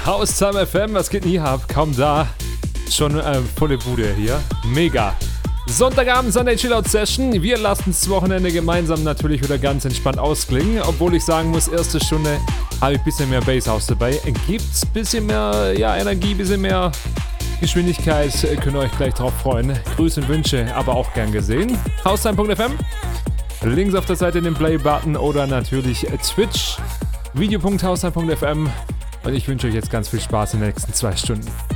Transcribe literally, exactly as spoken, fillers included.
Haustime F M, was geht denn hier ab? Kaum da. Schon äh, volle Bude hier. Mega. Sonntagabend Sunday Chillout Session. Wir lassen das Wochenende gemeinsam natürlich wieder ganz entspannt ausklingen. Obwohl ich sagen muss, erste Stunde habe ich ein bisschen mehr Basshouse dabei. Gibt's ein bisschen mehr ja, Energie, ein bisschen mehr Geschwindigkeit. Könnt ihr euch gleich drauf freuen. Grüße und Wünsche, aber auch gern gesehen. Haustime Punkt F M. Links auf der Seite den Play-Button oder natürlich Twitch. video Punkt haustime Punkt F M. Und ich wünsche euch jetzt ganz viel Spaß in den nächsten zwei Stunden.